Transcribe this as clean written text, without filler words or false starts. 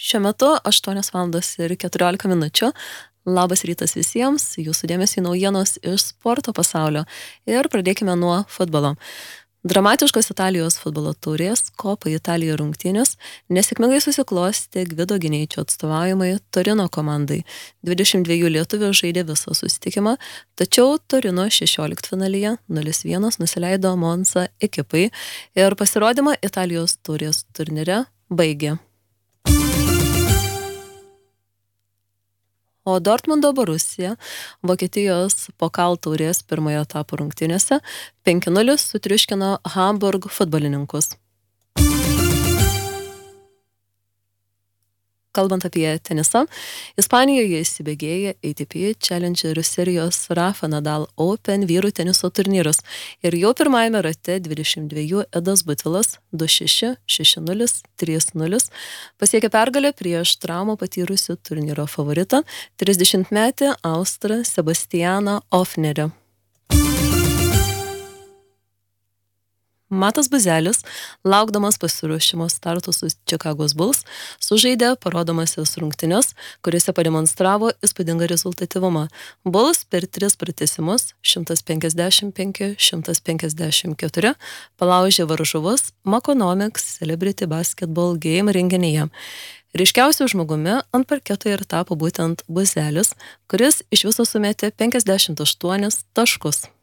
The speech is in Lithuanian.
Šiuo metu 8:14 Labas rytas visiems, jūsų dėmesį naujienos iš sporto pasaulio. Ir pradėkime nuo futbolo. Dramatiškos Italijos futbolo taurės Kopa Italija rungtynės nesėkmingai susiklostė Gvido Gineičio atstovaujamai Torino komandai. 22 lietuvių žaidė visą susitikimą, tačiau Torino 16-finalyje 0-1 nusileido Monza ekipai ir pasirodymą Italijos taurės turnyre baigė. O Dortmundo Borussia Vokietijos Pokal taurės pirmojo etapo rungtynėse 5-0 sutriuškino Hamburg futbolininkus. Kalbant apie tenisą, Ispanijoje įsibėgėja ATP Challenger serijos Rafa Nadal Open vyrų teniso turnyrus ir jau pirmajame rate 22 Edas Butvilas 2-6, 6-0, 3-0 pasiekė pergalę prieš traumą patyrusių turnyro favoritą 30-metį austrą Sebastianą Ofnerį. Matas Buzelis, laukdamas pasiruošimo startų su Chicago Bulls, sužaidė parodomasias rungtynes, kuriuose pademonstravo įspūdingą rezultatyvumą. Bulls per 3 pratęsimus 155-154 palaužė varžovus Maconomics Celebrity Basketball Game renginyje. Ryškiausiu žmogumi ant parketo ir tapo būtent Buzelis, kuris iš viso sumetė 58 taškus.